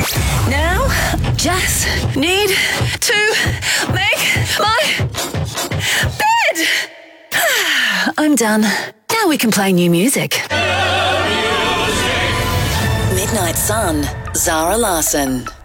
Now, just need to make my bed. I'm done. Now we can play new music. Midnight Sun, Zara Larsson.